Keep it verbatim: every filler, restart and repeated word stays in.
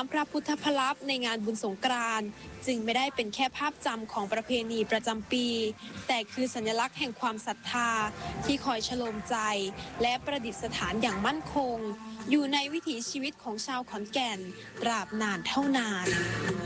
ำพระพุทธพลับในงานบุญสงกรานต์จึงไม่ได้เป็นแค่ภาพจำของประเพณีประจำปี แต่คือสัญลักษณ์แห่งความศรัทธาที่คอยฉโลมใจและประดิษฐานอย่างมั่นคงอยู่ในวิถีชีวิตของชาวขอนแก่นตราบนานเท่านาน